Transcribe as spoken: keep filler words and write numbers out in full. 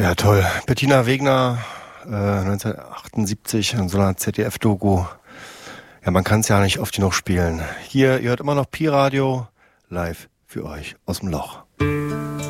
Ja, toll. Bettina Wegner, äh, neunzehnhundertachtundsiebzig, in so einer Z D F-Doku. Ja, man kann es ja nicht oft genug spielen. Hier, ihr hört immer noch Pi-Radio, live für euch aus dem Loch.